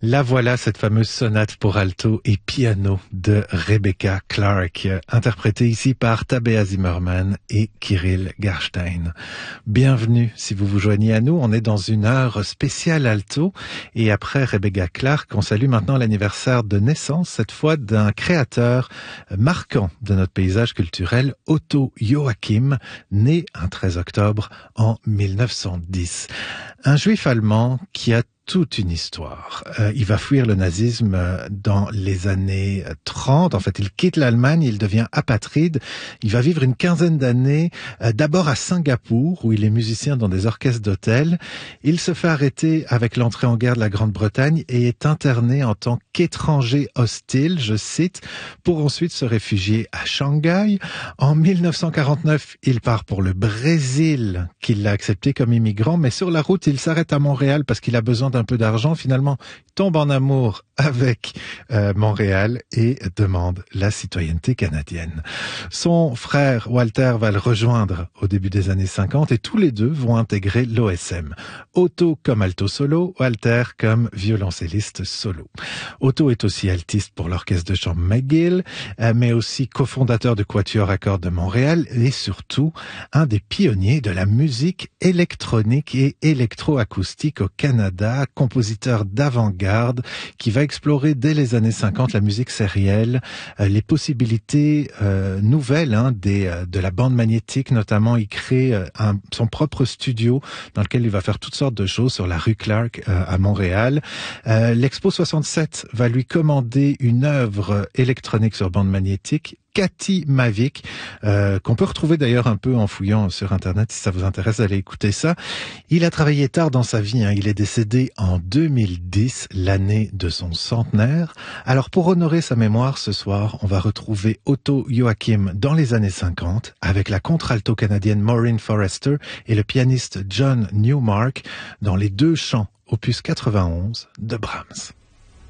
La voilà, cette fameuse sonate pour alto et piano de Rebecca Clark, interprétée ici par Tabea Zimmerman et Kirill Garstein. Bienvenue si vous vous joignez à nous, on est dans une heure spéciale alto et après Rebecca Clark, on salue maintenant l'anniversaire de naissance, cette fois d'un créateur marquant de notre paysage culturel, Otto Joachim, né un 13 octobre en 1910. Un juif allemand qui a toute une histoire. Il va fuir le nazisme dans les années 30. En fait, il quitte l'Allemagne, il devient apatride. Il va vivre une quinzaine d'années, d'abord à Singapour, où il est musicien dans des orchestres d'hôtel. Il se fait arrêter avec l'entrée en guerre de la Grande-Bretagne et est interné en tant qu'étranger hostile, je cite, pour ensuite se réfugier à Shanghai. En 1949, il part pour le Brésil, qu'il l'a accepté comme immigrant, mais sur la route, il s'arrête à Montréal parce qu'il a besoin d'un peu d'argent. Finalement, il tombe en amour avec Montréal et demande la citoyenneté canadienne. Son frère Walter va le rejoindre au début des années 50 et tous les deux vont intégrer l'OSM. Otto comme alto solo, Walter comme violoncelliste solo. Otto est aussi altiste pour l'orchestre de chambre McGill, mais aussi cofondateur de Quatuor à cordes de Montréal et surtout un des pionniers de la musique électronique et électroacoustique au Canada, compositeur d'avant-garde qui va explorer dès les années 50 la musique sérielle, les possibilités nouvelles de la bande magnétique, notamment il crée son propre studio dans lequel il va faire toutes sortes de choses sur la rue Clark à Montréal. L'Expo 67 va lui commander une œuvre électronique sur bande magnétique, Cathy Mavic, qu'on peut retrouver d'ailleurs un peu en fouillant sur Internet si ça vous intéresse d'aller écouter ça. Il a travaillé tard dans sa vie, il est décédé en 2010, l'année de son centenaire. Alors pour honorer sa mémoire ce soir, on va retrouver Otto Joachim dans les années 50 avec la contre-alto canadienne Maureen Forrester et le pianiste John Newmark dans les deux chants opus 91 de Brahms.